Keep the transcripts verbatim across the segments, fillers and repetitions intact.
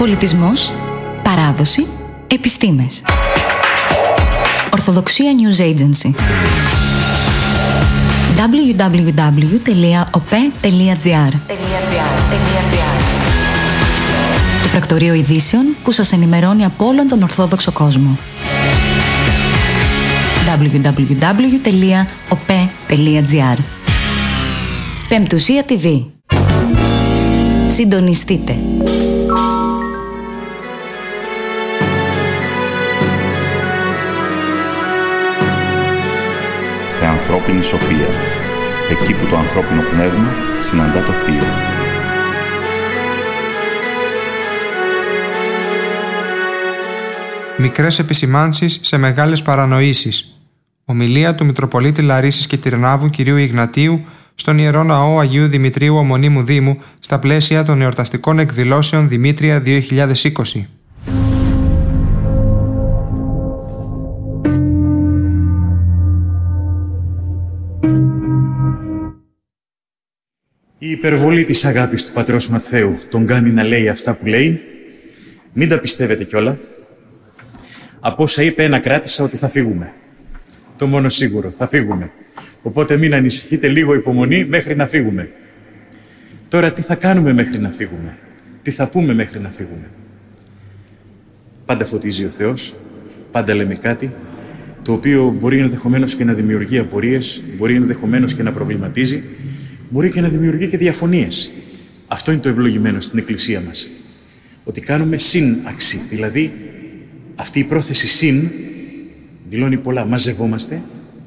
Πολιτισμός, παράδοση, επιστήμες. Ορθοδοξία News Agency. double-u double-u double-u τελεία ο πι e τελεία τζι άρ. Το πρακτορείο ειδήσεων που σας ενημερώνει από όλον τον Ορθόδοξο κόσμο. double-u double-u double-u τελεία ο πι e τελεία τζι άρ. Πεμπτουσία τι βι. Συντονιστείτε. Θεανθρώπινη σοφία. Εκεί που το ανθρώπινο πνεύμα συναντά το θείο. Μικρές επισημάνσεις σε μεγάλες παρανοήσεις. Ομιλία του Μητροπολίτη Λαρίσης και Τυρνάβου κ. Ιγνατίου στον Ιερό Ναό Αγίου Δημητρίου Ομονίμου Δήμου στα πλαίσια των εορταστικών εκδηλώσεων Δημήτρια δύο χιλιάδες είκοσι. Η υπερβολή της αγάπης του πατρός Ματθαίου τον κάνει να λέει αυτά που λέει. Μην τα πιστεύετε κιόλα. Από όσα είπε, ένα κράτησα ότι θα φύγουμε. Το μόνο σίγουρο, θα φύγουμε. Οπότε μην ανησυχείτε, λίγο υπομονή μέχρι να φύγουμε. Τώρα τι θα κάνουμε μέχρι να φύγουμε? Τι θα πούμε μέχρι να φύγουμε? Πάντα φωτίζει ο Θεός, πάντα λέμε κάτι, το οποίο μπορεί ενδεχομένως και να δημιουργεί απορίες, μπορεί ενδεχομένως και να προβληματίζει, μπορεί και να δημιουργεί και διαφωνίες. Αυτό είναι το ευλογημένο στην Εκκλησία μας. Ότι κάνουμε σύναξη, δηλαδή αυτή η πρόθεση συν δηλώνει πολλά. Μαζευόμαστε,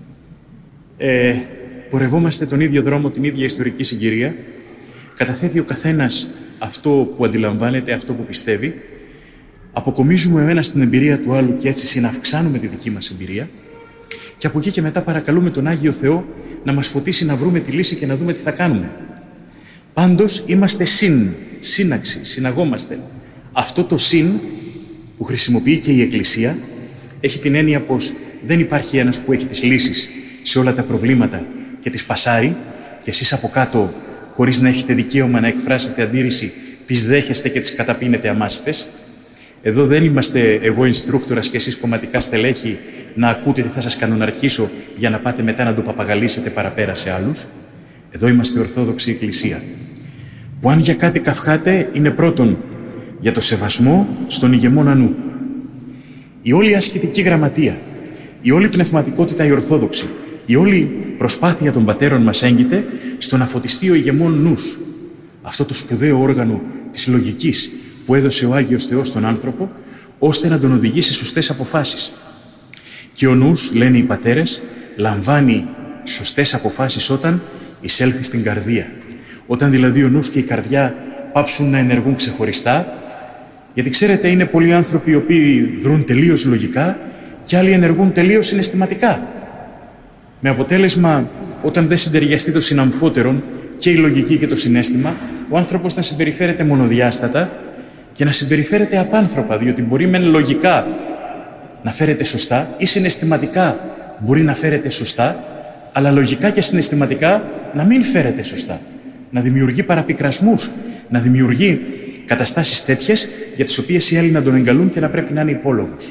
ε, πορευόμαστε τον ίδιο δρόμο, την ίδια ιστορική συγκυρία, καταθέτει ο καθένας αυτό που αντιλαμβάνεται, αυτό που πιστεύει, αποκομίζουμε ο ένας την εμπειρία του άλλου και έτσι συναυξάνουμε τη δική μας εμπειρία και από εκεί και μετά παρακαλούμε τον Άγιο Θεό να μας φωτίσει να βρούμε τη λύση και να δούμε τι θα κάνουμε. Πάντως είμαστε συν, σύναξη, συναγόμαστε. Αυτό το συν που χρησιμοποιεί και η Εκκλησία έχει την έννοια πως δεν υπάρχει ένας που έχει τις λύσεις σε όλα τα προβλήματα και τις πασάρει και εσείς από κάτω, χωρίς να έχετε δικαίωμα να εκφράσετε αντίρρηση, τις δέχεστε και τις καταπίνετε αμάσιτες. Εδώ δεν είμαστε εγώ instructorας και εσείς κομματικά στελέχη να ακούτε τι θα σας κανοναρχίσω για να πάτε μετά να το παπαγαλίσετε παραπέρα σε άλλους. Εδώ είμαστε Ορθόδοξη Εκκλησία, που αν για κάτι καυχάτε είναι πρώτον για το σεβασμό στον ηγεμόνα νου. Η όλη ασκητική γραμματεία, η όλη πνευματικότητα η Ορθόδοξη, η όλη προσπάθεια των πατέρων μας έγκυται στο να φωτιστεί ο ηγεμόν νους. Αυτό το σπουδαίο όργανο της λογικής που έδωσε ο Άγιος Θεός στον άνθρωπο, ώστε να τον οδηγεί σε σωστές αποφάσεις. Και ο νους, λένε οι πατέρες, λαμβάνει σωστές αποφάσεις όταν εισέλθει στην καρδία. Όταν δηλαδή ο νους και η καρδιά πάψουν να ενεργούν ξεχωριστά, γιατί ξέρετε είναι πολλοί άνθρωποι οι οποίοι δρούν τελείως λογικά και άλλοι ενεργούν τελείως συναισθηματικά. Με αποτέλεσμα, όταν δεν συντεριαστεί το συναμφότερον και η λογική και το συναίσθημα, ο άνθρωπος να συμπεριφέρεται μονοδιάστατα και να συμπεριφέρεται απάνθρωπα, διότι μπορεί μεν λογικά να φέρεται σωστά ή συναισθηματικά μπορεί να φέρεται σωστά, αλλά λογικά και συναισθηματικά να μην φέρεται σωστά. Να δημιουργεί παραπικρασμούς, να δημιουργεί καταστάσεις τέτοιες για τις οποίες οι άλλοι να τον εγκαλούν και να πρέπει να είναι υπόλογος.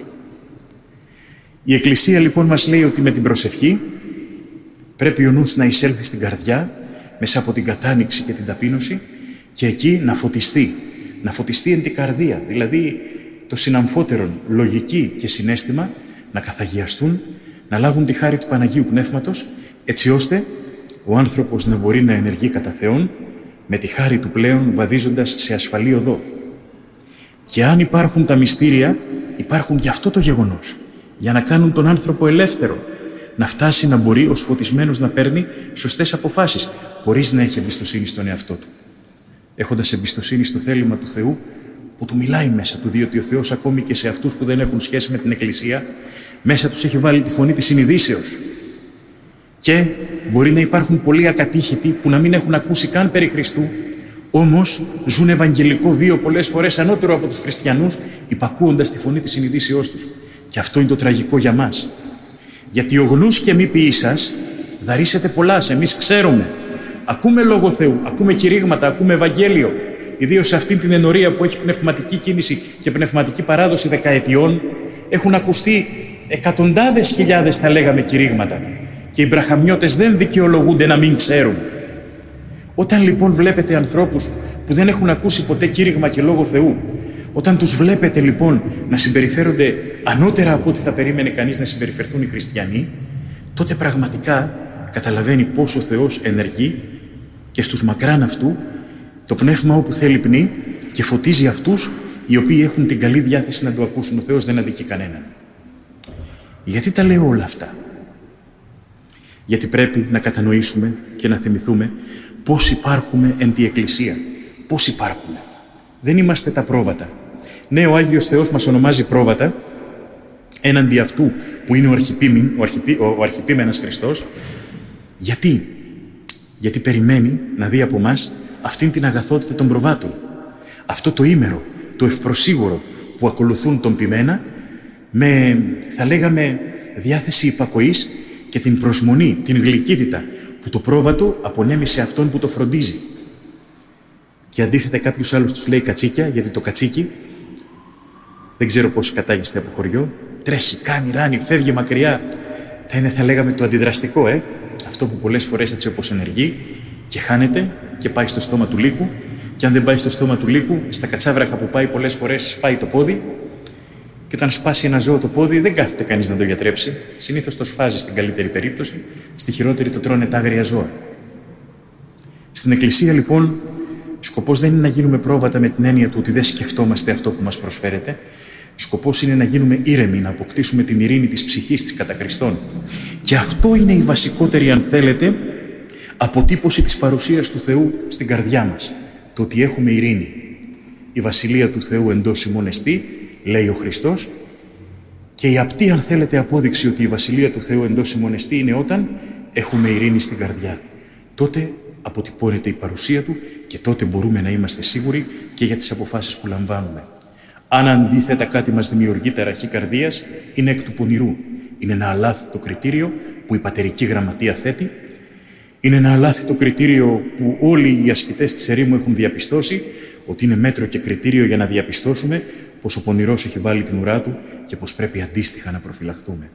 Η Εκκλησία λοιπόν μας λέει ότι με την προσευχή πρέπει ο νους να εισέλθει στην καρδιά μέσα από την κατάνοιξη και την ταπείνωση και εκεί να φωτιστεί. Να φωτιστεί εν την καρδία, δηλαδή το συναμφότερον λογική και συναίσθημα να καθαγιαστούν, να λάβουν τη χάρη του Παναγίου Πνεύματος, έτσι ώστε ο άνθρωπος να μπορεί να ενεργεί κατά Θεόν με τη χάρη του πλέον βαδίζοντας σε ασφαλή οδό. Και αν υπάρχουν τα μυστήρια, υπάρχουν γι' αυτό το γεγονός, για να κάνουν τον άνθρωπο ελεύθερο, να φτάσει να μπορεί ως φωτισμένος να παίρνει σωστές αποφάσεις, χωρίς να έχει εμπιστοσύνη στον εαυτό του. Έχοντας εμπιστοσύνη στο θέλημα του Θεού που του μιλάει μέσα του, διότι ο Θεός ακόμη και σε αυτούς που δεν έχουν σχέση με την Εκκλησία, μέσα τους έχει βάλει τη φωνή της συνειδήσεως. Και μπορεί να υπάρχουν πολλοί ακατήχητοι που να μην έχουν ακούσει καν περί Χριστού, όμως ζουν ευαγγελικό βίο πολλές φορές ανώτερο από τους χριστιανούς, υπακούοντας τη φωνή της συνειδήσεώς τους. Και αυτό είναι το τραγικό για μας. Γιατί ο γνούς και μη ποιήσας δαρίσετε πολλάς, εμείς ξέρουμε. Ακούμε Λόγο Θεού, ακούμε κηρύγματα, ακούμε Ευαγγέλιο. ιδίως σε αυτή την ενορία που έχει πνευματική κίνηση και πνευματική παράδοση δεκαετιών, έχουν ακουστεί εκατοντάδες χιλιάδες, θα λέγαμε, κηρύγματα. Και οι μπραχαμιώτες δεν δικαιολογούνται να μην ξέρουν. Όταν λοιπόν βλέπετε ανθρώπους που δεν έχουν ακούσει ποτέ κήρυγμα και λόγο Θεού, όταν τους βλέπετε λοιπόν να συμπεριφέρονται ανώτερα από ό,τι θα περίμενε κανείς να συμπεριφερθούν οι χριστιανοί, τότε πραγματικά καταλαβαίνει πόσο ο Θεός ενεργεί και στους μακράν αυτού το πνεύμα όπου θέλει πνί και φωτίζει αυτούς οι οποίοι έχουν την καλή διάθεση να το ακούσουν. Ο Θεός δεν αδικεί κανέναν. Γιατί τα λέω όλα αυτά? Γιατί πρέπει να κατανοήσουμε και να θυμηθούμε πώς υπάρχουμε εν τη Εκκλησία. Πώς υπάρχουμε. Δεν είμαστε τα πρόβατα. Ναι, ο Άγιος Θεός μας ονομάζει πρόβατα έναντι αυτού που είναι ο, αρχιπίμεν, ο, αρχιπί, ο, ο αρχιπίμενας Χριστός. Γιατί? Γιατί περιμένει να δει από μας αυτήν την αγαθότητα των προβάτων. Αυτό το ήμερο, το ευπροσίγουρο που ακολουθούν τον ποιμένα με, θα λέγαμε, διάθεση υπακοής και την προσμονή, την γλυκύτητα που το πρόβατο απονέμει σε αυτόν που το φροντίζει. Και αντίθετα κάποιος άλλος τους λέει κατσίκια, γιατί το κατσίκι, δεν ξέρω πόσοι κατάγεστε από χωριό, τρέχει, κάνει, ράνει, φεύγει μακριά. Θα είναι, θα λέγαμε, το αντιδραστικό, ε? Αυτό που πολλές φορές έτσι όπως ενεργεί και χάνεται και πάει στο στόμα του λύκου, και αν δεν πάει στο στόμα του λύκου, στα κατσάβραχα που πάει πολλές φορές σπάει το πόδι, και όταν σπάσει ένα ζώο το πόδι δεν κάθεται κανείς να το γιατρέψει. Συνήθως το σφάζει στην καλύτερη περίπτωση, στη χειρότερη το τρώνε τα άγρια ζώα. Στην Εκκλησία λοιπόν σκοπός δεν είναι να γίνουμε πρόβατα με την έννοια του ότι δεν σκεφτόμαστε αυτό που μας προσφέρεται. Σκοπός είναι να γίνουμε ήρεμοι, να αποκτήσουμε την ειρήνη της ψυχής της κατά Χριστόν. Και αυτό είναι η βασικότερη, αν θέλετε, αποτύπωση της παρουσίας του Θεού στην καρδιά μας. Το ότι έχουμε ειρήνη. Η Βασιλεία του Θεού εντός ημών εστί, λέει ο Χριστός, και η απτή, αν θέλετε, απόδειξη ότι η Βασιλεία του Θεού εντός ημών εστί είναι όταν έχουμε ειρήνη στην καρδιά. Τότε αποτυπώνεται η παρουσία Του και τότε μπορούμε να είμαστε σίγουροι και για τις αποφάσεις που λαμβάνουμε. Αν αντίθετα κάτι μας δημιουργεί ταραχή καρδίας, είναι εκ του πονηρού. Είναι ένα αλάθητο κριτήριο που η πατερική γραμματεία θέτει. Είναι ένα αλάθητο κριτήριο που όλοι οι ασκητές της ερήμου έχουν διαπιστώσει, ότι είναι μέτρο και κριτήριο για να διαπιστώσουμε πως ο πονηρός έχει βάλει την ουρά του και πως πρέπει αντίστοιχα να προφυλαχθούμε.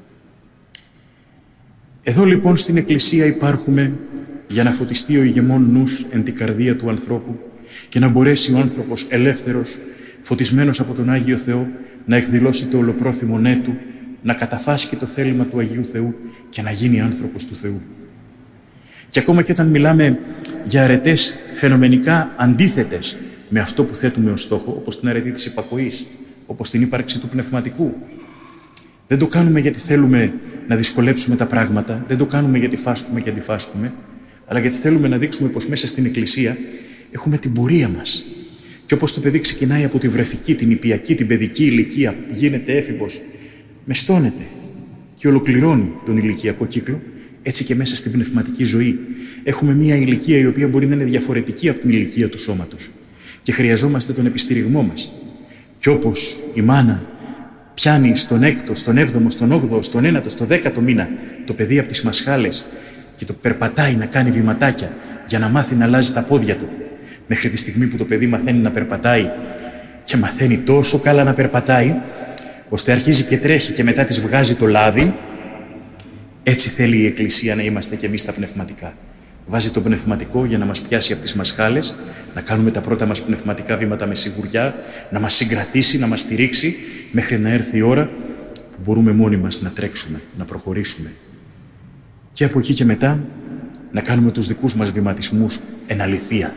Εδώ λοιπόν στην Εκκλησία υπάρχουμε για να φωτιστεί ο ηγεμόν νους εν την καρδία του ανθρώπου και να μπορέσει ο άνθρωπος ελεύθερος, φωτισμένος από τον Άγιο Θεό, να εκδηλώσει το ολοπρόθυμο ναι του, να καταφάσκει το θέλημα του Αγίου Θεού και να γίνει άνθρωπος του Θεού. Και ακόμα και όταν μιλάμε για αρετές φαινομενικά αντίθετες με αυτό που θέτουμε ως στόχο, όπως την αρετή της υπακοής, όπως την ύπαρξη του πνευματικού, δεν το κάνουμε γιατί θέλουμε να δυσκολέψουμε τα πράγματα, δεν το κάνουμε γιατί φάσκουμε και αντιφάσκουμε, αλλά γιατί θέλουμε να δείξουμε πως μέσα στην Εκκλησία έχουμε την πορεία μας. Και όπως το παιδί ξεκινάει από τη βρεφική, την ιππιακή, την παιδική ηλικία, γίνεται έφηβος, μεστώνεται και ολοκληρώνει τον ηλικιακό κύκλο, έτσι και μέσα στην πνευματική ζωή. Έχουμε μία ηλικία η οποία μπορεί να είναι διαφορετική από την ηλικία του σώματος και χρειαζόμαστε τον επιστηριγμό μας. Και όπως η μάνα πιάνει στον έκτο, στον έβδομο, στον όγδοο, στον ένατο, στο δέκατο μήνα το παιδί από τις μασχάλες και το περπατάει να κάνει βηματάκια για να μάθει να αλλάζει τα πόδια του, μέχρι τη στιγμή που το παιδί μαθαίνει να περπατάει και μαθαίνει τόσο καλά να περπατάει, ώστε αρχίζει και τρέχει και μετά της βγάζει το λάδι. Έτσι θέλει η Εκκλησία να είμαστε κι εμείς τα πνευματικά. Βάζει το πνευματικό για να μας πιάσει από τις μασχάλες, να κάνουμε τα πρώτα μας πνευματικά βήματα με σιγουριά, να μας συγκρατήσει, να μας στηρίξει, μέχρι να έρθει η ώρα που μπορούμε μόνοι μας να τρέξουμε, να προχωρήσουμε. Και από εκεί και μετά να κάνουμε τους δικούς μας βηματισμούς εν αληθεία.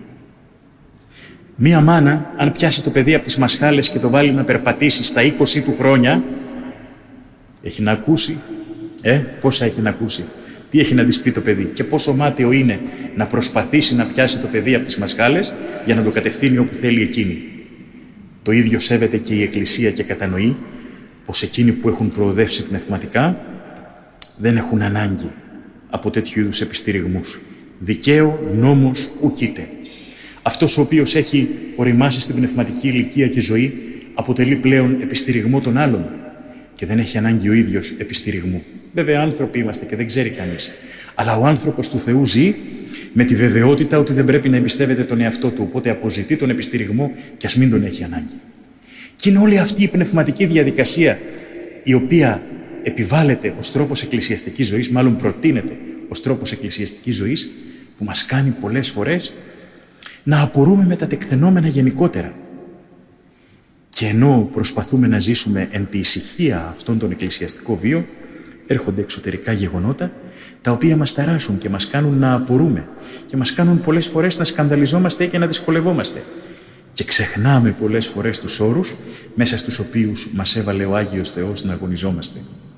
Μία μάνα, αν πιάσει το παιδί από τις μασχάλες και το βάλει να περπατήσει στα είκοσι του χρόνια, έχει να ακούσει, ε, πόσα έχει να ακούσει, τι έχει να της πει το παιδί και πόσο μάταιο είναι να προσπαθήσει να πιάσει το παιδί από τις μασχάλες για να το κατευθύνει όπου θέλει εκείνη. Το ίδιο σέβεται και η Εκκλησία και κατανοεί πως εκείνοι που έχουν προοδεύσει πνευματικά δεν έχουν ανάγκη από τέτοιου είδους επιστηριγμούς. Δικαίο νόμος ουκείται. Αυτός ο οποίος έχει οριμάσει στην πνευματική ηλικία και ζωή αποτελεί πλέον επιστηριγμό των άλλων και δεν έχει ανάγκη ο ίδιος επιστηριγμού. Βέβαια, άνθρωποι είμαστε και δεν ξέρει κανείς. Αλλά ο άνθρωπος του Θεού ζει με τη βεβαιότητα ότι δεν πρέπει να εμπιστεύεται τον εαυτό του. Οπότε αποζητεί τον επιστηριγμό κι ας μην τον έχει ανάγκη. Και είναι όλη αυτή η πνευματική διαδικασία η οποία επιβάλλεται ως τρόπος εκκλησιαστικής ζωής, μάλλον προτείνεται ως τρόπος εκκλησιαστικής ζωής, που μας κάνει πολλές φορές να απορούμε με τα τεκτενόμενα γενικότερα. Και ενώ προσπαθούμε να ζήσουμε εν τη ησυχία αυτόν τον εκκλησιαστικό βίο, έρχονται εξωτερικά γεγονότα τα οποία μας ταράσουν και μας κάνουν να απορούμε και μας κάνουν πολλές φορές να σκανδαλιζόμαστε και να δυσκολευόμαστε. Και ξεχνάμε πολλές φορές τους όρους μέσα στους οποίους μας έβαλε ο Άγιος Θεός να αγωνιζόμαστε.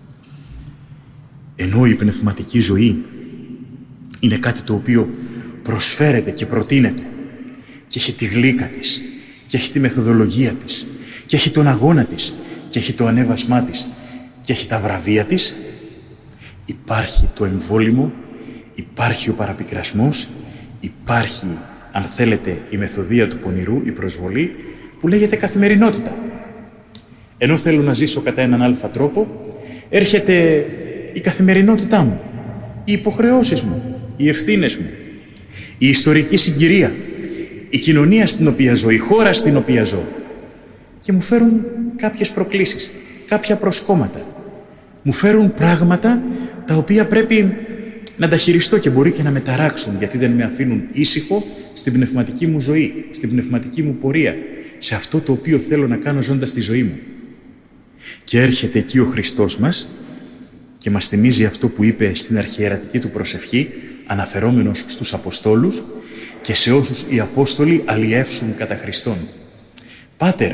Ενώ η πνευματική ζωή είναι κάτι το οποίο προσφέρεται και προτείνεται και έχει τη γλύκα της και έχει τη μεθοδολογία της και έχει τον αγώνα της και έχει το ανέβασμά της και έχει τα βραβεία της, υπάρχει το εμβόλυμο, υπάρχει ο παραπικρασμός, υπάρχει, αν θέλετε, η μεθοδεία του πονηρού, η προσβολή, που λέγεται καθημερινότητα. Ενώ θέλω να ζήσω κατά έναν αλφα τρόπο, έρχεται η καθημερινότητά μου, οι υποχρεώσεις μου, οι ευθύνες μου, η ιστορική συγκυρία, η κοινωνία στην οποία ζω, η χώρα στην οποία ζω, και μου φέρουν κάποιες προκλήσεις, κάποια προσκόμματα. Μου φέρουν πράγματα τα οποία πρέπει να τα χειριστώ και μπορεί και να με ταράξουν, γιατί δεν με αφήνουν ήσυχο στην πνευματική μου ζωή, στην πνευματική μου πορεία, σε αυτό το οποίο θέλω να κάνω ζώντας τη ζωή μου. Και έρχεται εκεί ο Χριστός μας και μας θυμίζει αυτό που είπε στην αρχιερατική του προσευχή, αναφερόμενος στους Αποστόλους και σε όσους οι Απόστολοι αλλιεύσουν κατά Χριστόν. «Πάτερ,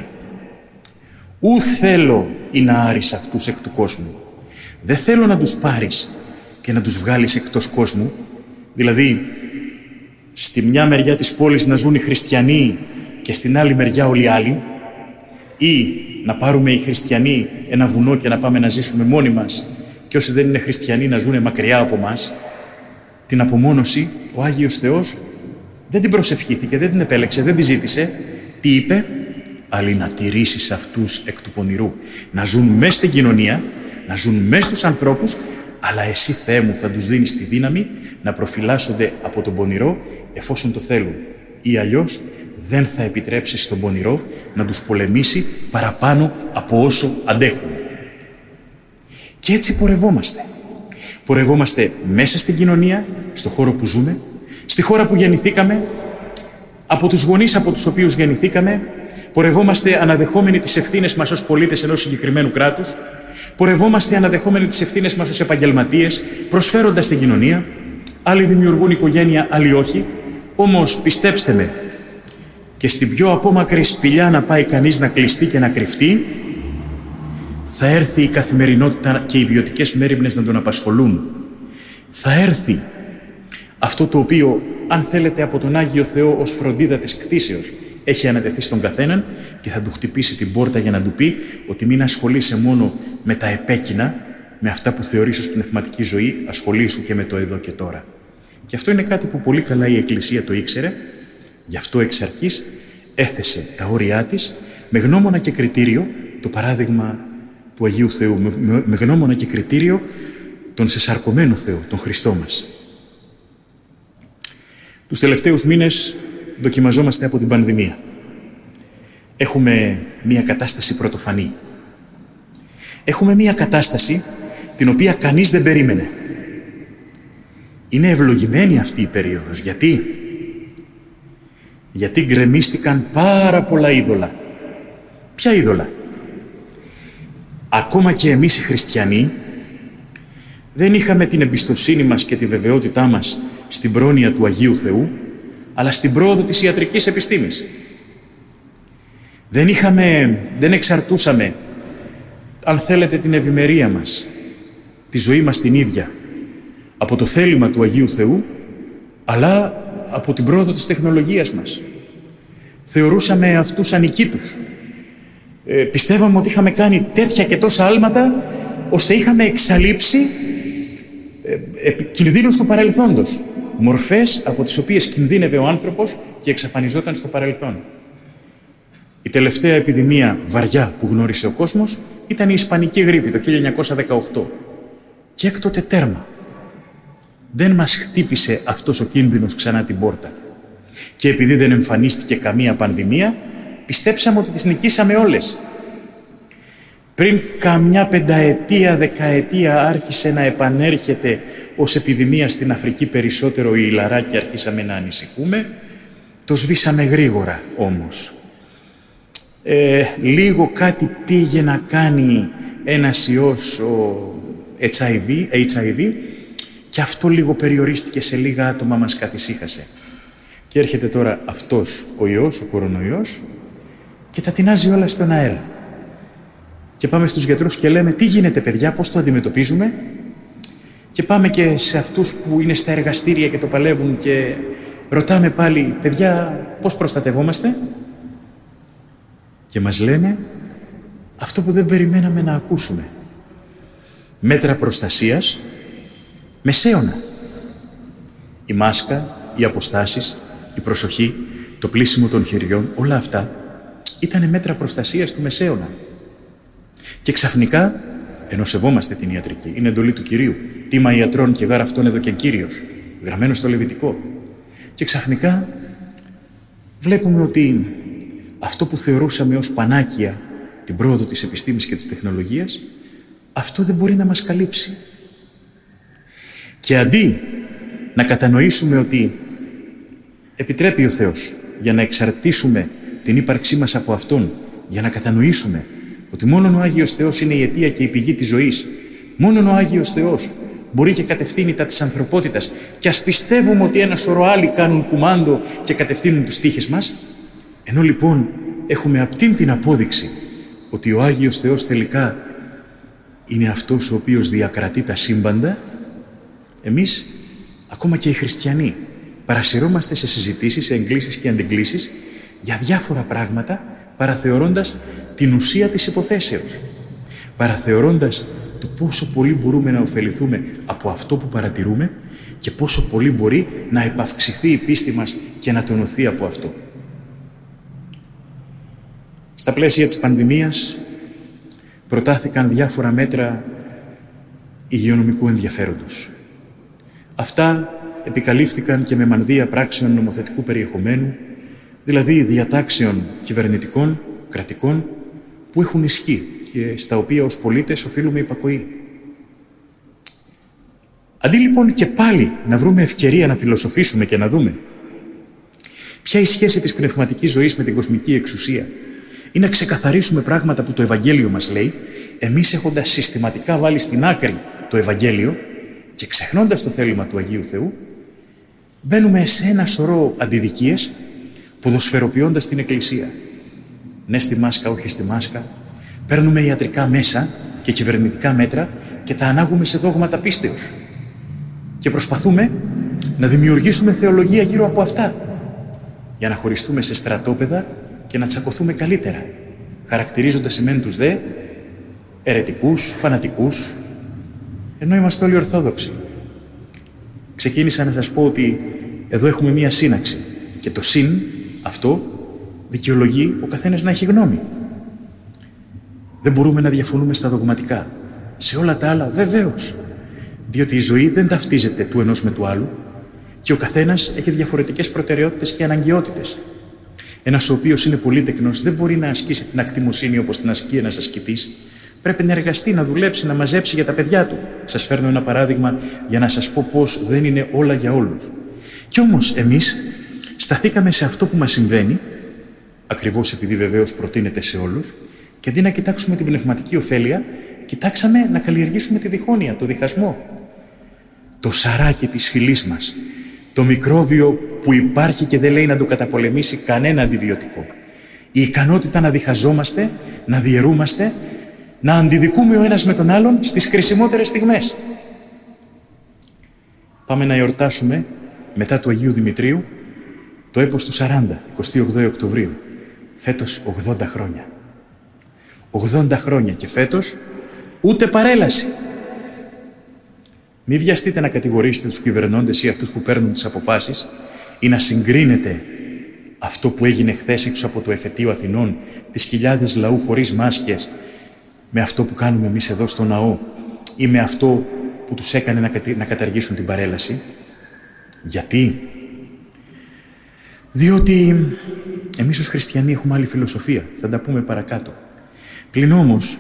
ου θέλω ή να άρεις αυτούς εκ του κόσμου». Δεν θέλω να τους πάρεις και να τους βγάλεις εκτός κόσμου, δηλαδή στη μια μεριά της πόλης να ζουν οι χριστιανοί και στην άλλη μεριά όλοι οι άλλοι, ή να πάρουμε οι χριστιανοί ένα βουνό και να πάμε να ζήσουμε μόνοι μας και όσοι δεν είναι χριστιανοί να ζουν μακριά από μας. Την απομόνωση ο Άγιος Θεός δεν την προσευχήθηκε, δεν την επέλεξε, δεν τη ζήτησε. Τι είπε? Αλλά να τηρήσεις αυτούς εκ του πονηρού, να ζουν μέσα στην κοινωνία, να ζουν μέσα στους ανθρώπους, αλλά εσύ, Θεέ μου, θα τους δίνεις τη δύναμη να προφυλάσσονται από τον πονηρό εφόσον το θέλουν. Ή αλλιώς δεν θα επιτρέψεις στον πονηρό να τους πολεμήσει παραπάνω από όσο αντέχουν. Και έτσι πορευόμαστε. Πορευόμαστε μέσα στην κοινωνία, στο χώρο που ζούμε, στη χώρα που γεννηθήκαμε, από τους γονείς από τους οποίους γεννηθήκαμε, πορευόμαστε αναδεχόμενοι τις ευθύνες μας ως πολίτες ενός συγκεκριμένου κράτους, πορευόμαστε αναδεχόμενοι τις ευθύνες μας ως επαγγελματίες, προσφέροντας την κοινωνία. Άλλοι δημιουργούν οικογένεια, άλλοι όχι. Όμως, πιστέψτε με, και στην πιο απόμακρη σπηλιά να πάει κανείς να κλειστεί και να κρυφτεί, θα έρθει η καθημερινότητα και οι ιδιωτικές μέριμνες να τον απασχολούν. Θα έρθει αυτό το οποίο, αν θέλετε, από τον Άγιο Θεό ως φροντίδα της κτήσεως έχει ανατεθεί στον καθέναν και θα του χτυπήσει την πόρτα για να του πει ότι μην ασχολείσαι μόνο με τα επέκεινα, με αυτά που θεωρείς ως πνευματική ζωή, ασχολήσου και με το εδώ και τώρα. Και αυτό είναι κάτι που πολύ καλά η Εκκλησία το ήξερε, γι' αυτό εξ αρχής έθεσε τα όρια της με γνώμονα και κριτήριο το παράδειγμα του Αγίου Θεού, με, με γνώμονα και κριτήριο τον σεσαρκωμένο Θεό, τον Χριστό μας. Τους τελευταίους μήνες δοκιμαζόμαστε από την πανδημία. Έχουμε μία κατάσταση πρωτοφανή. Έχουμε μία κατάσταση την οποία κανείς δεν περίμενε. Είναι ευλογημένη αυτή η περίοδος. Γιατί? Γιατί γκρεμίστηκαν πάρα πολλά είδωλα. Ποια είδωλα? Ακόμα και εμείς οι χριστιανοί δεν είχαμε την εμπιστοσύνη μας και τη βεβαιότητά μας στην πρόνοια του Αγίου Θεού, αλλά στην πρόοδο της ιατρικής επιστήμης. Δεν είχαμε, δεν εξαρτούσαμε, αν θέλετε, την ευημερία μας, τη ζωή μας την ίδια, από το θέλημα του Αγίου Θεού, αλλά από την πρόοδο της τεχνολογίας μας. Θεωρούσαμε αυτούς ανικήτους. Ε, πιστεύαμε ότι είχαμε κάνει τέτοια και τόσα άλματα, ώστε είχαμε εξαλείψει ε, ε, κινδύνους του παρελθόντος. Μορφές από τις οποίες κινδύνευε ο άνθρωπος και εξαφανιζόταν στο παρελθόν. Η τελευταία επιδημία βαριά που γνώρισε ο κόσμος ήταν η Ισπανική γρίπη το χίλια εννιακόσια δεκαοκτώ. Και έκτοτε τέρμα. Δεν μας χτύπησε αυτός ο κίνδυνος ξανά την πόρτα. Και επειδή δεν εμφανίστηκε καμία πανδημία, πιστέψαμε ότι τις νικήσαμε όλες. Πριν καμιά πενταετία, δεκαετία άρχισε να επανέρχεται ως επιδημία στην Αφρική περισσότερο η ηλαρά και αρχίσαμε να ανησυχούμε. Το σβήσαμε γρήγορα όμως. Ε, λίγο κάτι πήγε να κάνει ένας ιός, ο έιτς άι βι, έιτς άι βι, και αυτό λίγο περιορίστηκε σε λίγα άτομα, μας καθησύχασε. Και έρχεται τώρα αυτός ο ιός, ο κορονοϊός, και τα τεινάζει όλα στον αέρα. Και πάμε στους γιατρούς και λέμε τι γίνεται παιδιά, πώς το αντιμετωπίζουμε. Και πάμε και σε αυτούς που είναι στα εργαστήρια και το παλεύουν και ρωτάμε πάλι παιδιά πώς προστατευόμαστε. Και μας λένε αυτό που δεν περιμέναμε να ακούσουμε. Μέτρα προστασίας μεσαίωνα. Η μάσκα, οι αποστάσεις, η προσοχή, το πλύσιμο των χεριών, όλα αυτά ήταν μέτρα προστασίας του μεσαίωνα. Και ξαφνικά, ενώ σεβόμαστε την ιατρική, είναι εντολή του Κυρίου, τίμα ιατρών και γάρα αυτόν εδώ και Κύριος, γραμμένο στο Λεβιτικό. Και ξαφνικά βλέπουμε ότι αυτό που θεωρούσαμε ως πανάκια την πρόοδο της επιστήμης και της τεχνολογίας, αυτό δεν μπορεί να μας καλύψει. Και αντί να κατανοήσουμε ότι επιτρέπει ο Θεός για να εξαρτήσουμε την ύπαρξή μας από Αυτόν, για να κατανοήσουμε ότι μόνον ο Άγιος Θεός είναι η αιτία και η πηγή της ζωής, μόνον ο Άγιος Θεός μπορεί και κατευθύνει τα της ανθρωπότητας, και ας πιστεύουμε ότι ένα σωρό άλλοι κάνουν κουμάντο και κατευθύνουν τους τύχες μας, ενώ λοιπόν έχουμε αυτήν την απόδειξη ότι ο Άγιος Θεός τελικά είναι αυτός ο οποίος διακρατεί τα σύμπαντα, εμείς, ακόμα και οι χριστιανοί, παρασυρώμαστε σε συζητήσεις, σε εγκλήσεις και αντεγκλήσεις για διάφορα πράγματα, παραθεωρώντας την ουσία της υποθέσεως, παραθεωρώντας το πόσο πολύ μπορούμε να ωφεληθούμε από αυτό που παρατηρούμε και πόσο πολύ μπορεί να επαυξηθεί η πίστη μας και να τονωθεί από αυτό. Στα πλαίσια της πανδημίας προτάθηκαν διάφορα μέτρα υγειονομικού ενδιαφέροντος. Αυτά επικαλύφθηκαν και με μανδύα πράξεων νομοθετικού περιεχομένου, δηλαδή διατάξεων κυβερνητικών, κρατικών, που έχουν ισχύ και στα οποία ως πολίτες οφείλουμε υπακοή. Αντί λοιπόν και πάλι να βρούμε ευκαιρία να φιλοσοφήσουμε και να δούμε ποια η σχέση της πνευματικής ζωής με την κοσμική εξουσία ή να ξεκαθαρίσουμε πράγματα που το Ευαγγέλιο μας λέει, εμείς έχοντας συστηματικά βάλει στην άκρη το Ευαγγέλιο και ξεχνώντας το θέλημα του Αγίου Θεού, μπαίνουμε σε ένα σωρό αντιδικίες, ποδοσφαιροποιώντας την Εκκλησία. Ναι στη μάσκα, όχι στη μάσκα. Παίρνουμε ιατρικά μέσα και κυβερνητικά μέτρα και τα ανάγουμε σε δόγματα πίστεως. Και προσπαθούμε να δημιουργήσουμε θεολογία γύρω από αυτά, για να χωριστούμε σε στρατόπεδα και να τσακωθούμε καλύτερα, χαρακτηρίζοντας εμέν τους δε αιρετικούς, φανατικούς, ενώ είμαστε όλοι Ορθόδοξοι. Ξεκίνησα να σας πω ότι εδώ έχουμε μία σύναξη και το συν αυτό δικαιολογεί ο καθένας να έχει γνώμη. Δεν μπορούμε να διαφωνούμε στα δογματικά. Σε όλα τα άλλα βεβαίως, διότι η ζωή δεν ταυτίζεται του ενός με του άλλου και ο καθένας έχει διαφορετικές προτεραιότητες και αναγκαιότητες. Ένας ο οποίος είναι πολύτεκνος δεν μπορεί να ασκήσει την ακτιμοσύνη όπως την ασκεί ένας ασκητής. Πρέπει να εργαστεί, να δουλέψει, να μαζέψει για τα παιδιά του. Σας φέρνω ένα παράδειγμα για να σας πω πώς δεν είναι όλα για όλους. Κι όμως εμείς σταθήκαμε σε αυτό που μας συμβαίνει, ακριβώς επειδή βεβαίως προτείνεται σε όλους, και αντί να κοιτάξουμε την πνευματική ωφέλεια, κοιτάξαμε να καλλιεργήσουμε τη διχόνοια, το διχασμό. Το σαράκι της φυλής μας, το μικρόβιο που υπάρχει και δεν λέει να το καταπολεμήσει κανένα αντιβιωτικό. Η ικανότητα να διχαζόμαστε, να διαιρούμαστε, να αντιδικούμε ο ένας με τον άλλον στις κρισιμότερες στιγμές. Πάμε να εορτάσουμε μετά του Αγίου Δημητρίου το έπος του σαράντα, εικοστή ογδόη Οκτωβρίου. Φέτος ογδόντα χρόνια. ογδόντα χρόνια και φέτος ούτε παρέλαση. Μην βιαστείτε να κατηγορήσετε τους κυβερνώντες ή αυτούς που παίρνουν τις αποφάσεις ή να συγκρίνετε αυτό που έγινε χθες έξω από το εφετείο Αθηνών, τις χιλιάδες λαού χωρίς μάσκες, με αυτό που κάνουμε εμείς εδώ στο ναό ή με αυτό που τους έκανε να, κατη... να καταργήσουν την παρέλαση. Γιατί? Διότι εμείς ως χριστιανοί έχουμε άλλη φιλοσοφία. Θα τα πούμε παρακάτω. Πλην όμως,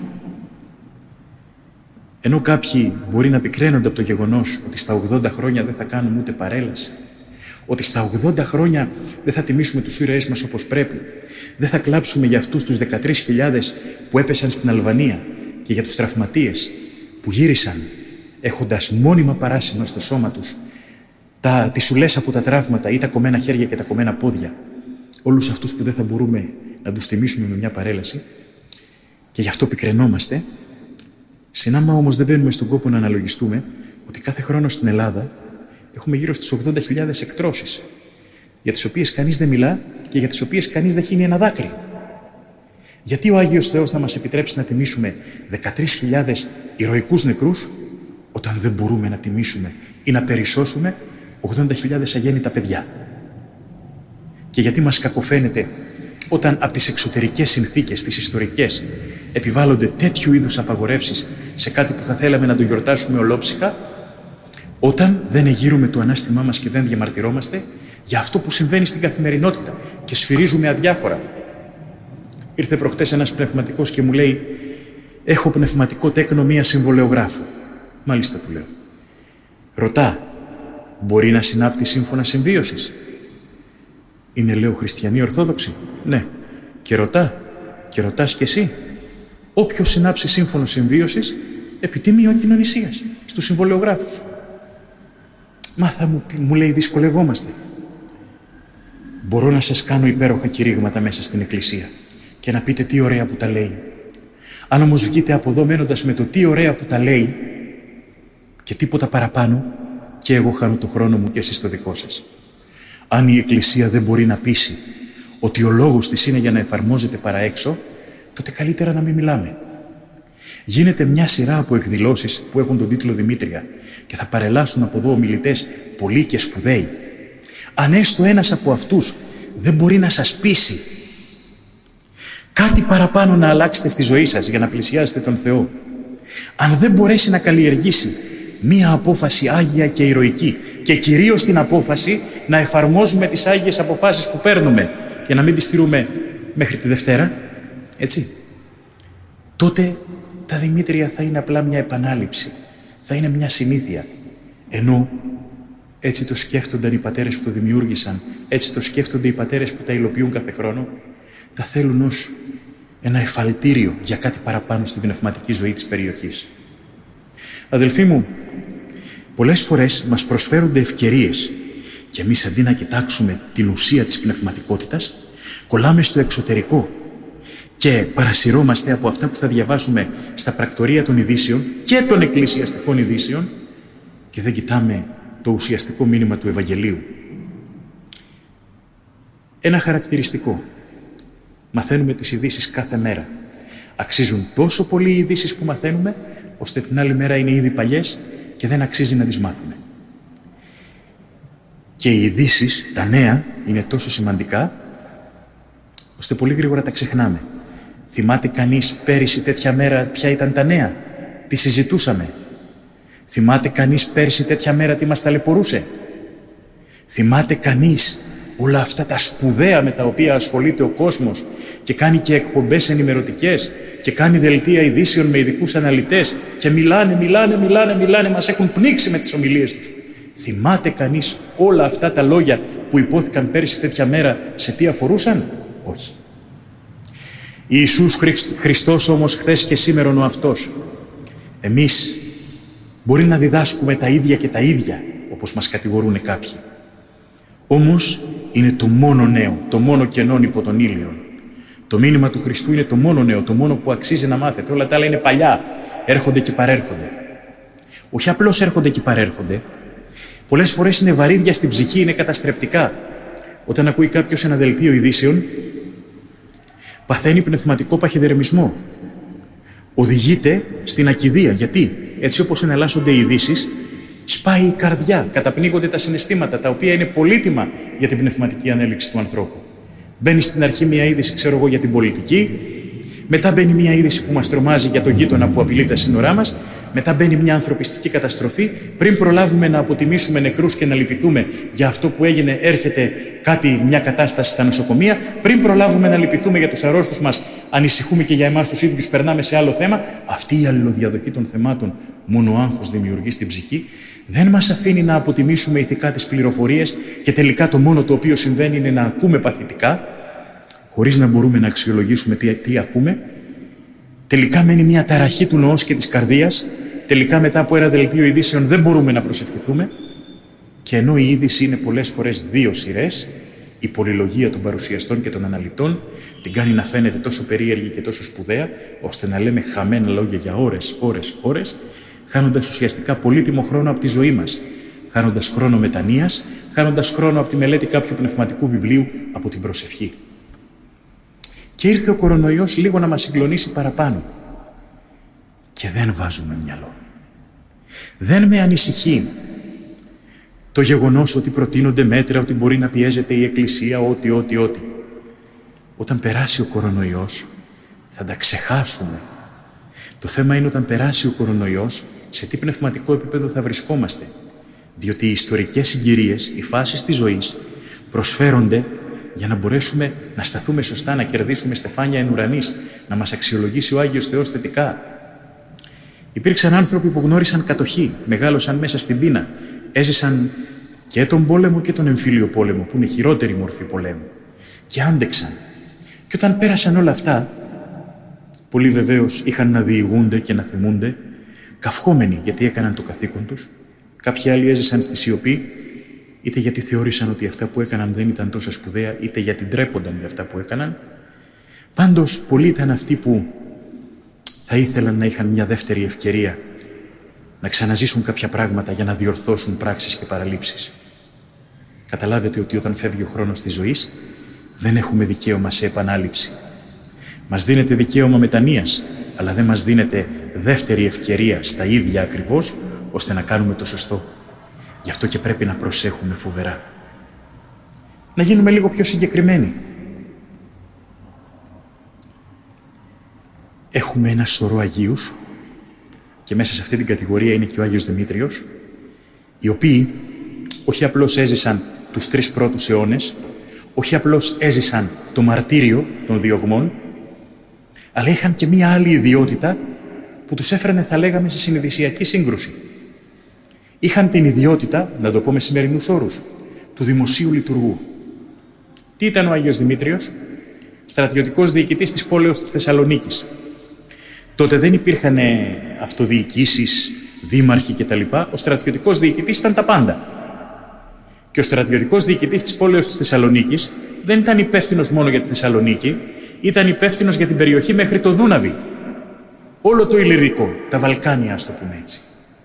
ενώ κάποιοι μπορεί να πικραίνονται από το γεγονός ότι στα ογδόντα χρόνια δεν θα κάνουμε ούτε παρέλαση, ότι στα ογδόντα χρόνια δεν θα τιμήσουμε τους ήρωές μας όπως πρέπει, δεν θα κλάψουμε για αυτούς τους δεκατρείς χιλιάδες που έπεσαν στην Αλβανία και για τους τραυματίες που γύρισαν έχοντας μόνιμα παράσημα στο σώμα τους τα, τις σουλές από τα τραύματα ή τα κομμένα χέρια και τα κομμένα πόδια, όλους αυτούς που δεν θα μπορούμε να τους τιμήσουμε με μια παρέλαση, και γι' αυτό πικραινόμαστε. Συνάμα όμως δεν μπαίνουμε στον κόπο να αναλογιστούμε ότι κάθε χρόνο στην Ελλάδα έχουμε γύρω στις ογδόντα χιλιάδες εκτρώσεις, για τις οποίες κανείς δεν μιλά και για τις οποίες κανείς δεν χύνει ένα δάκρυ. Γιατί ο Άγιος Θεός να μας επιτρέψει να τιμήσουμε δεκατρείς χιλιάδες ηρωικούς νεκρούς, όταν δεν μπορούμε να τιμήσουμε ή να περισσώσουμε ογδόντα χιλιάδες αγέννητα παιδιά? Και γιατί μας κακοφαίνεται όταν από τις εξωτερικές συνθήκες, τις ιστορικές, επιβάλλονται τέτοιου είδους απαγορεύσεις σε κάτι που θα θέλαμε να το γιορτάσουμε ολόψυχα, όταν δεν εγείρουμε το ανάστημά μας και δεν διαμαρτυρόμαστε για αυτό που συμβαίνει στην καθημερινότητα και σφυρίζουμε αδιάφορα. Ήρθε προχτές ένας πνευματικός και μου λέει: έχω πνευματικό τέκνο μία συμβολεογράφου. Μάλιστα, του λέω. Ρωτά, μπορεί να συνάπτει σύμφωνα συμβίωσης? Είναι, λέω, χριστιανή ορθόδοξη? Ναι. Και ρωτά, και ρωτάς κι εσύ. Όποιος συνάψει σύμφωνο συμβίωσης, επιτιμίο κοινωνησίας στους συμβολεογράφους. Μα θα μου, μου λέει, δυσκολευόμαστε. Μπορώ να σας κάνω υπέροχα κηρύγματα μέσα στην εκκλησία και να πείτε τι ωραία που τα λέει. Αν όμως βγείτε από εδώ μένοντας με το τι ωραία που τα λέει και τίποτα παραπάνω, και εγώ χάνω το χρόνο μου και εσείς το δικό σας. Αν η εκκλησία δεν μπορεί να πείσει ότι ο λόγος της είναι για να εφαρμόζεται παρά έξω, τότε καλύτερα να μην μιλάμε. Γίνεται μια σειρά από εκδηλώσεις που έχουν τον τίτλο Δημήτρια και θα παρελάσουν από εδώ ομιλητές πολλοί και σπουδαίοι. Αν έστω ένας από αυτούς δεν μπορεί να σας πείσει κάτι παραπάνω να αλλάξετε στη ζωή σας για να πλησιάσετε τον Θεό, αν δεν μπορέσει να καλλιεργήσει μία απόφαση άγια και ηρωική και κυρίως την απόφαση να εφαρμόζουμε τις άγιες αποφάσεις που παίρνουμε και να μην τις τηρούμε μέχρι τη Δευτέρα, έτσι, τότε τα Δημήτρια θα είναι απλά μια επανάληψη, θα είναι μια συνήθεια. Ενώ έτσι το σκέφτονταν οι πατέρες που το δημιούργησαν, έτσι το σκέφτονται οι πατέρες που τα υλοποιούν κάθε χρόνο, τα θέλουν ως ένα εφαλτήριο για κάτι παραπάνω στην πνευματική ζωή της περιοχής. Αδελφοί μου, πολλές φορές μας προσφέρονται ευκαιρίες και εμείς αντί να κοιτάξουμε την ουσία της πνευματικότητας, κολλάμε στο εξωτερικό και παρασυρώμαστε από αυτά που θα διαβάσουμε στα πρακτορία των ειδήσεων και των εκκλησιαστικών ειδήσεων και δεν κοιτάμε το ουσιαστικό μήνυμα του Ευαγγελίου. Ένα χαρακτηριστικό. Μαθαίνουμε τις ειδήσεις κάθε μέρα. Αξίζουν τόσο πολύ οι ειδήσεις που μαθαίνουμε, ώστε την άλλη μέρα είναι ήδη παλιές και δεν αξίζει να τις μάθουμε. Και οι ειδήσεις, τα νέα, είναι τόσο σημαντικά, ώστε πολύ γρήγορα τα ξεχνάμε. Θυμάται κανείς πέρυσι τέτοια μέρα ποια ήταν τα νέα? Τι συζητούσαμε? Θυμάται κανείς πέρυσι τέτοια μέρα τι μας ταλαιπωρούσε? Θυμάται κανείς όλα αυτά τα σπουδαία με τα οποία ασχολείται ο κόσμος και κάνει και εκπομπές ενημερωτικές και κάνει δελτία ειδήσεων με ειδικούς αναλυτές και μιλάνε, μιλάνε, μιλάνε, μιλάνε, μας έχουν πνίξει με τις ομιλίες τους. Θυμάται κανείς όλα αυτά τα λόγια που υπόθηκαν πέρυσι τέτοια μέρα σε τι αφορούσαν? Όχι. Ιησούς Χριστός όμως χθες και σήμερον ο αυτός. Εμείς μπορεί να διδάσκουμε τα ίδια και τα ίδια, όπως μας κατηγορούν κάποιοι. Όμως είναι το μόνο νέο, το μόνο κενόν υπό τον ήλιον. Το μήνυμα του Χριστού είναι το μόνο νέο, το μόνο που αξίζει να μάθετε. Όλα τα άλλα είναι παλιά, έρχονται και παρέρχονται. Όχι απλώς έρχονται και παρέρχονται, πολλές φορές είναι βαρύδια στην ψυχή, είναι καταστρεπτικά. Όταν ακούει κάποιος ένα δελτίο ειδήσεων, παθαίνει πνευματικό παχυδερμισμό. Οδηγείται στην ακηδεία. Γιατί? Έτσι όπως εναλλάσσονται οι ειδήσεις, σπάει η καρδιά, καταπνίγονται τα συναισθήματα, τα οποία είναι πολύτιμα για την πνευματική ανέλυξη του ανθρώπου. Μπαίνει στην αρχή μια είδηση, ξέρω εγώ, για την πολιτική, μετά μπαίνει μια είδηση που μας τρομάζει για το γείτονα που απειλεί τα σύνορά μας, μετά μπαίνει μια ανθρωπιστική καταστροφή, πριν προλάβουμε να αποτιμήσουμε νεκρούς και να λυπηθούμε για αυτό που έγινε, έρχεται κάτι, μια κατάσταση στα νοσοκομεία, πριν προλάβουμε να λυπηθούμε για τους αρρώστους μας, ανησυχούμε και για εμάς τους ίδιους, περνάμε σε άλλο θέμα. Αυτή η αλληλοδιαδοχή των θεμάτων μόνο άγχος δημιουργεί στην ψυχή, δεν μας αφήνει να αποτιμήσουμε ηθικά τις πληροφορίες και τελικά το μόνο το οποίο συμβαίνει είναι να ακούμε παθητικά, χωρίς να μπορούμε να αξιολογήσουμε τι, τι ακούμε. Τελικά μένει μια ταραχή του νοός και της καρδίας. Τελικά μετά από ένα δελτίο ειδήσεων δεν μπορούμε να προσευχηθούμε. Και ενώ η είδηση είναι πολλές φορές δύο σειρές, η πολυλογία των παρουσιαστών και των αναλυτών την κάνει να φαίνεται τόσο περίεργη και τόσο σπουδαία, ώστε να λέμε χαμένα λόγια για ώρες, ώρες, ώρες, χάνοντας ουσιαστικά πολύτιμο χρόνο από τη ζωή μας, χάνοντας χρόνο μετανοίας, χάνοντας χρόνο από τη μελέτη κάποιου πνευματικού βιβλίου, από την προσευχή. Και ήρθε ο κορονοϊός λίγο να μας συγκλονίσει παραπάνω. Και δεν βάζουμε μυαλό. Δεν με ανησυχεί το γεγονός ότι προτείνονται μέτρα, ότι μπορεί να πιέζεται η Εκκλησία, ότι, ότι, ότι. Όταν περάσει ο κορονοϊός, θα τα ξεχάσουμε. Το θέμα είναι όταν περάσει ο κορονοϊός, σε τι πνευματικό επίπεδο θα βρισκόμαστε. Διότι οι ιστορικές συγκυρίες, οι φάσεις της ζωής, προσφέρονται για να μπορέσουμε να σταθούμε σωστά, να κερδίσουμε στεφάνια εν ουρανής, να μας αξιολογήσει ο Άγιος Θεός θετικά. Υπήρξαν άνθρωποι που γνώρισαν κατοχή, μεγάλωσαν μέσα στην πείνα, έζησαν και τον πόλεμο και τον εμφύλιο πόλεμο, που είναι χειρότερη μορφή πολέμου, και άντεξαν. Και όταν πέρασαν όλα αυτά, πολλοί βεβαίως είχαν να διηγούνται και να θυμούνται, καυχόμενοι γιατί έκαναν το καθήκον τους. Κάποιοι άλλοι έζησαν στη σιωπή, είτε γιατί θεώρησαν ότι αυτά που έκαναν δεν ήταν τόσο σπουδαία, είτε γιατί ντρέπονταν για αυτά που έκαναν. Πάντως, πολλοί ήταν αυτοί που θα ήθελαν να είχαν μια δεύτερη ευκαιρία να ξαναζήσουν κάποια πράγματα για να διορθώσουν πράξεις και παραλήψεις. Καταλάβετε ότι όταν φεύγει ο χρόνος της ζωής, δεν έχουμε δικαίωμα σε επανάληψη. Μας δίνεται δικαίωμα μετανοίας, αλλά δεν μας δίνεται δεύτερη ευκαιρία στα ίδια ακριβώς, ώστε να κάνουμε το σωστό. Γι' αυτό και πρέπει να προσέχουμε φοβερά. Να γίνουμε λίγο πιο συγκεκριμένοι. Έχουμε ένα σωρό Αγίους, και μέσα σε αυτή την κατηγορία είναι και ο Άγιος Δημήτριος, οι οποίοι όχι απλώς έζησαν τους τρεις πρώτους αιώνες, όχι απλώς έζησαν το μαρτύριο των διωγμών, αλλά είχαν και μία άλλη ιδιότητα που τους έφερνε, θα λέγαμε, σε συνειδησιακή σύγκρουση. Είχαν την ιδιότητα, να το πω με σημερινούς όρους, του δημοσίου λειτουργού. Τι ήταν ο Άγιος Δημήτριος? Στρατιωτικός διοικητής της πόλεως της Θεσσαλονίκης. Τότε δεν υπήρχαν αυτοδιοικήσεις, δήμαρχοι κτλ. Ο στρατιωτικός διοικητής ήταν τα πάντα. Και ο στρατιωτικός διοικητής της πόλεως της Θεσσαλονίκης δεν ήταν υπεύθυνος μόνο για τη Θεσσαλονίκη, ήταν υπεύθυνος για την περιοχή μέχρι το Δούναβι. Όλο το Ιλλυρικό, τα Βαλκάνια, ας το πούμε έτσι.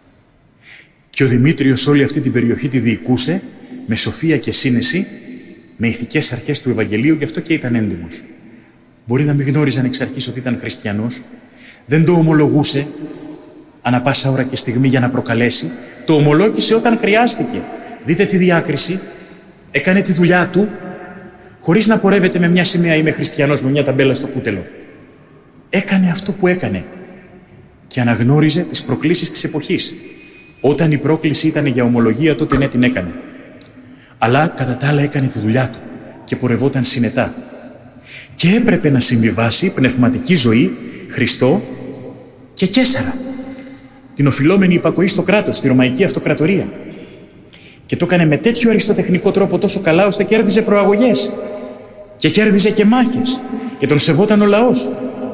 Και ο Δημήτριος όλη αυτή την περιοχή τη διοικούσε με σοφία και σύνεση, με ηθικές αρχές του Ευαγγελίου, γι' αυτό και ήταν έντιμος. Μπορεί να μην γνώριζαν εξ αρχής ότι ήταν χριστιανός, δεν το ομολογούσε ανά πάσα ώρα και στιγμή για να προκαλέσει, το ομολόγησε όταν χρειάστηκε. Δείτε τη διάκριση, έκανε τη δουλειά του, χωρίς να πορεύεται με μια σημαία «Είμαι χριστιανός» με μια ταμπέλα στο κούτελο. Έκανε αυτό που έκανε και αναγνώριζε τις προκλήσεις της εποχής. Όταν η πρόκληση ήταν για ομολογία, τότε ναι, την έκανε. Αλλά κατά τα άλλα έκανε τη δουλειά του και πορευόταν συνετά. Και έπρεπε να συμβιβάσει πνευματική ζωή, Χριστό και Καίσαρα. Την οφειλόμενη υπακοή στο κράτος, στη Ρωμαϊκή Αυτοκρατορία. Και το έκανε με τέτοιο αριστοτεχνικό τρόπο τόσο καλά, ώστε κέρδιζε προαγωγές. Και κέρδιζε και μάχες. Και τον σεβόταν ο λαός.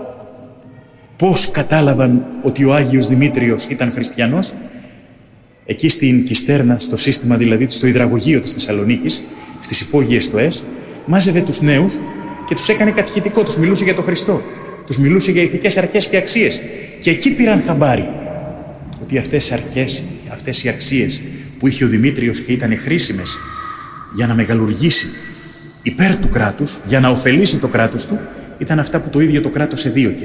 Πώς κατάλαβαν ότι ο Άγιος Δημήτριος ήταν χριστιανός? Εκεί στην Κιστέρνα, στο σύστημα δηλαδή, στο υδραγωγείο της Θεσσαλονίκης, στις υπόγειες στοές, μάζευε τους νέους και τους έκανε κατηχητικό, τους μιλούσε για τον Χριστό. Τους μιλούσε για ηθικές αρχές και αξίες. Και εκεί πήραν χαμπάρι ότι αυτές οι αρχές, αυτές οι αξίες που είχε ο Δημήτριος και ήταν χρήσιμες για να μεγαλουργήσει υπέρ του κράτους, για να ωφελήσει το κράτος του, ήταν αυτά που το ίδιο το κράτος εδίωκε.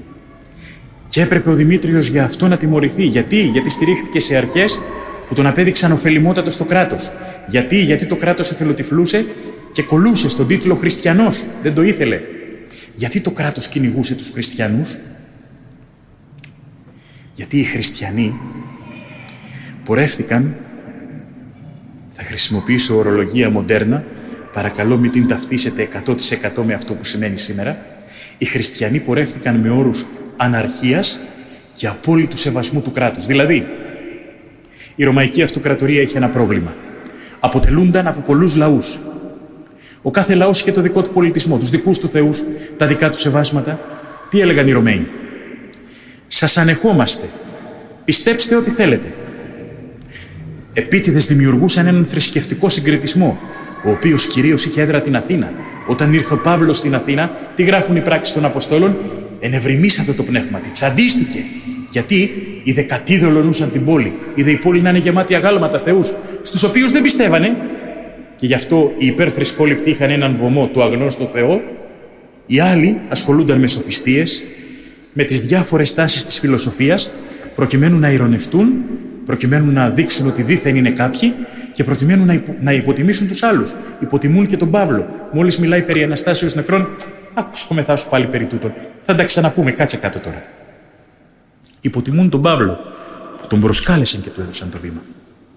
Και έπρεπε ο Δημήτριος για αυτό να τιμωρηθεί. Γιατί? Γιατί στηρίχθηκε σε αρχές που τον απέδειξαν ωφελημότατο στο κράτος. Γιατί? Γιατί το κράτος εθελοτυφλούσε και κολούσε στον τίτλο χριστιανός. Δεν το ήθελε. Γιατί το κράτος κυνηγούσε τους χριστιανούς? Γιατί οι χριστιανοί πορεύτηκαν, θα χρησιμοποιήσω ορολογία μοντέρνα, παρακαλώ μην την ταυτίσετε εκατό τοις εκατό με αυτό που σημαίνει σήμερα, οι χριστιανοί πορεύτηκαν με όρους αναρχίας και απόλυτου σεβασμού του κράτους. Δηλαδή, η Ρωμαϊκή Αυτοκρατορία είχε ένα πρόβλημα. Αποτελούνταν από πολλούς λαούς. Ο κάθε λαός είχε το δικό του πολιτισμό, τους δικούς του θεούς, τα δικά του σεβάσματα. Τι έλεγαν οι Ρωμαίοι? Σας ανεχόμαστε. Πιστέψτε ό,τι θέλετε. Επίτηδες δημιουργούσαν έναν θρησκευτικό συγκριτισμό, ο οποίος κυρίως είχε έδρα την Αθήνα. Όταν ήρθε ο Παύλος στην Αθήνα, τι γράφουν οι πράξεις των Αποστόλων? Ενευρημίσατε το πνεύμα, τη τσαντίστηκε. Γιατί είδε κατήδωλονούσαν την πόλη, είδε η πόλη να είναι γεμάτη αγάλματα θεούς, στους οποίους δεν πιστεύανε. Και γι' αυτό οι υπερθρησκόληπτοι είχαν έναν βωμό, το αγνώστο Θεό. Οι άλλοι ασχολούνταν με σοφιστίες, με τις διάφορες τάσεις της φιλοσοφίας, προκειμένου να ειρωνευτούν, προκειμένου να δείξουν ότι δήθεν είναι κάποιοι και προκειμένου να, υπο, να υποτιμήσουν τους άλλους. Υποτιμούν και τον Παύλο. Μόλις μιλάει περί Αναστάσεως νεκρών, ακούσομεθά σου πάλι περί τούτων. Θα τα ξαναπούμε, κάτσε κάτω τώρα. Υποτιμούν τον Παύλο, που τον προσκάλεσαν και του έδωσαν το βήμα.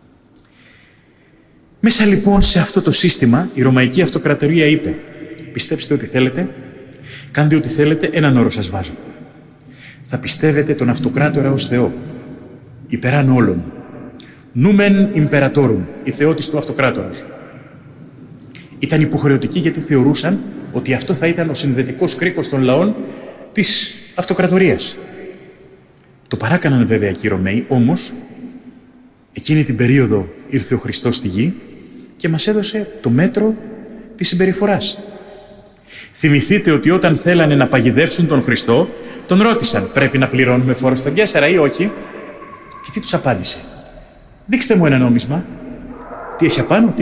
Μέσα λοιπόν σε αυτό το σύστημα, η Ρωμαϊκή Αυτοκρατορία είπε: πιστέψτε ό,τι θέλετε, κάντε ό,τι θέλετε, έναν όρο σας βάζω. Θα πιστεύετε τον Αυτοκράτορα ως Θεό, υπεράν όλων. Νούμεν Ιμπερατόρουμ, η θεότης του Αυτοκράτορος. Ήταν υποχρεωτική γιατί θεωρούσαν ότι αυτό θα ήταν ο συνδετικός κρίκος των λαών της Αυτοκρατορίας. Το παράκαναν βέβαια εκεί οι Ρωμαίοι, όμως εκείνη την περίοδο ήρθε ο Χριστός στη γη και μας έδωσε το μέτρο της συμπεριφοράς. Θυμηθείτε ότι όταν θέλανε να παγιδεύσουν τον Χριστό, τον ρώτησαν: πρέπει να πληρώνουμε φόρο στον Καίσαρα ή όχι? Και τι τους απάντησε? Δείξτε μου ένα νόμισμα. Τι έχει απάνω?